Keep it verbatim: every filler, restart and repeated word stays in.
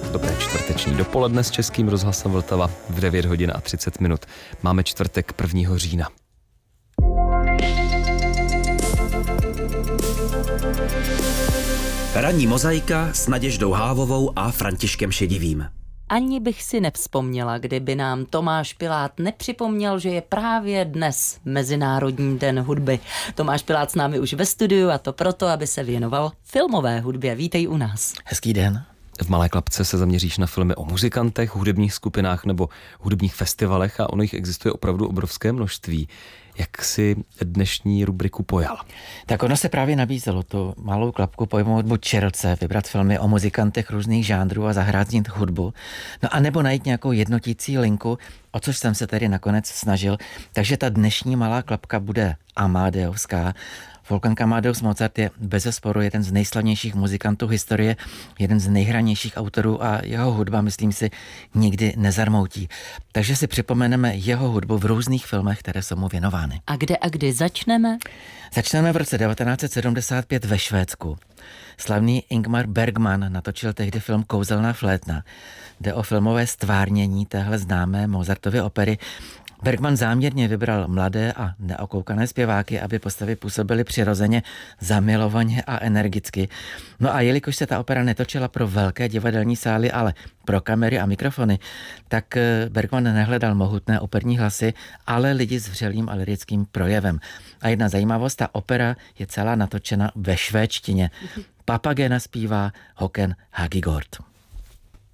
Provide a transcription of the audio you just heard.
Dobré čtvrteční dopoledne s Českým rozhlasem Vltava v devět hodin a třicet minut. Máme čtvrtek prvního října. Ranní mozaika s Naděždou Hávovou a Františkem Šedivým. Ani bych si nevzpomněla, kdyby nám Tomáš Pilát nepřipomněl, že je právě dnes Mezinárodní den hudby. Tomáš Pilát s námi už ve studiu a to proto, aby se věnoval filmové hudbě. Vítej u nás. Hezký den. V Malé klapce se zaměříš na filmy o muzikantech, hudebních skupinách nebo hudebních festivalech a ono jich existuje opravdu obrovské množství. Jak si dnešní rubriku pojal? Tak ono se právě nabízelo tu Malou klapku pojmout buď čerce, vybrat filmy o muzikantech různých žánrů a zahrát z nich hudbu, no a nebo najít nějakou jednotící linku, o což jsem se tedy nakonec snažil. Takže ta dnešní Malá klapka bude Amadeuská. Wolfgang Amadeus Mozart je bezesporu jeden z nejslavnějších muzikantů historie, jeden z nejhranějších autorů a jeho hudba, myslím si, nikdy nezarmoutí. Takže si připomeneme jeho hudbu v různých filmech, které jsou mu věnovány. A kde a kdy začneme? Začneme v roce devatenáct set sedmdesát pět ve Švédsku. Slavný Ingmar Bergman natočil tehdy film Kouzelná flétna. Jde o filmové stvárnění téhle známé Mozartovy opery. Bergman záměrně vybral mladé a neokoukané zpěváky, aby postavy působily přirozeně, zamilovaně a energicky. No a jelikož se ta opera netočila pro velké divadelní sály, ale pro kamery a mikrofony, tak Bergman nehledal mohutné operní hlasy, ale lidi s vřelým a lirickým projevem. A jedna zajímavost, ta opera je celá natočena ve švédštině. Papagena zpívá Håkan Hagegård.